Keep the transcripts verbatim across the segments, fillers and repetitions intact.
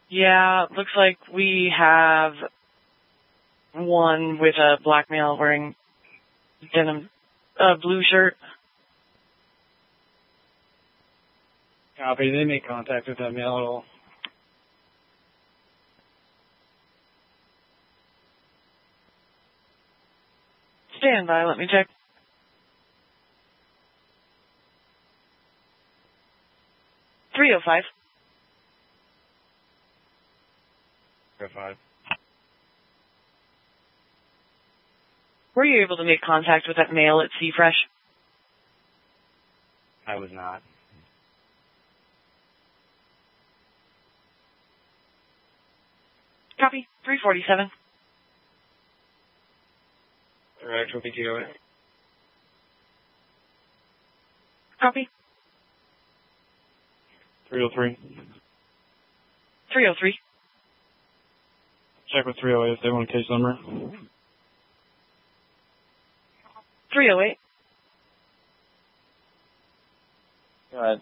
Yeah, looks like we have one with a black male wearing denim, uh, blue shirt. Copy. They make contact with that male at all. Stand by, let me check. three oh five. three oh five. Were you able to make contact with that male at Seafresh? I was not. Copy. three forty-seven. Direct, will be T O eight. Copy. three oh three. three oh three. Check with three oh eight if they want a case number. three oh eight. Go ahead.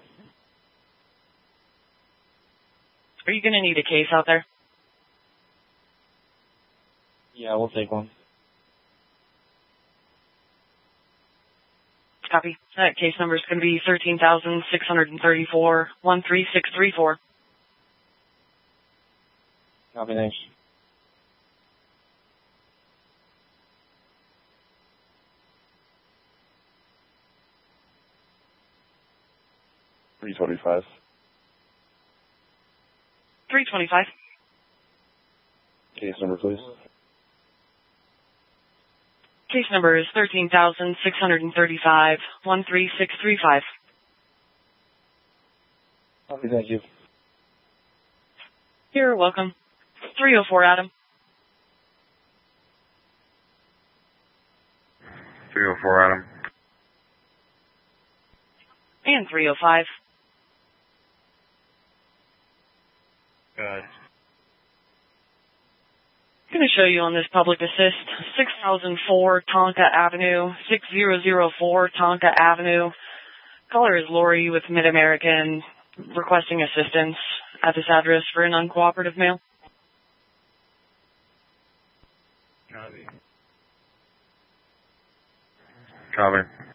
Are you going to need a case out there? Yeah, we'll take one. Copy. That case number is going to be thirteen thousand six hundred thirty-four, one three six three four. Copy, thanks. three twenty-five. three twenty-five. Case number, please. Case number is thirteen thousand six hundred thirty-five, one three six three five. Copy, thank you. You're welcome. three oh four, Adam. three oh four, Adam. And three oh five. Good. I'm going to show you on this public assist, six thousand four Tonka Avenue, six thousand four Tonka Avenue. Caller is Lori with Mid-American, requesting assistance at this address for an uncooperative male. Copy. Copy.